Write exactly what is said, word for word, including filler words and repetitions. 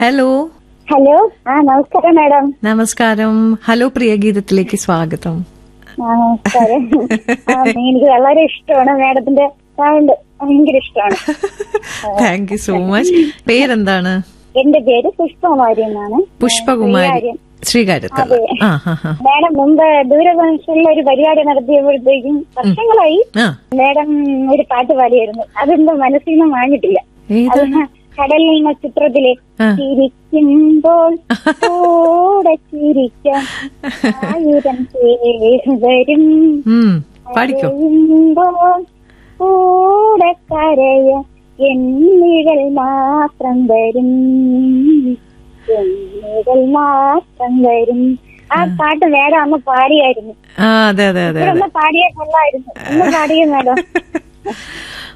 Hello hello ആ നമസ്കാരം madam. നമസ്കാരം. ഹലോ പ്രിയ ഗീതത്തിലേക്ക് സ്വാഗതം. നമസ്കാരം. എനിക്ക് വളരെ ഇഷ്ടമാണ് മാഡത്തിന്റെ സൗണ്ട്, ഭയങ്കര ഇഷ്ടമാണ്. Thank you so much. പേരെന്താണ്? എന്റെ പേര് പുഷ്പകുമാരി എന്നാണ്. പുഷ്പകുമാരി, ശ്രീകാര്യത്തുള്ള. മാഡം മുമ്പ് ദൂരദർശനിൽ ഒരു പരിപാടി നടത്തിയപ്പോഴത്തേക്കും വർഷങ്ങളായി മാഡം ഒരു പാട്ട് പാടിയായിരുന്നു. അതെന്തോ മനസ്സിൽ നിന്ന് വാങ്ങിട്ടില്ല. കടൽ എന്ന ചിത്രത്തിലെ ചിരിക്കുമ്പോൾ കൂടെ ചിരിക്കാം ആയിരം പേര് വരും, കരയുമ്പോൾ കൂടെ കരയ എന്നികൾ മാത്രം വരും, എന്നികൾ മാത്രം വരും. ആ പാട്ട് മേഡം അന്ന് പാടിയായിരുന്നു. അതെ അതെ അതെ ഒന്ന് പാടിയാൽ കൊള്ളായിരുന്നു. ഒന്ന് പാടിയ മേഡം.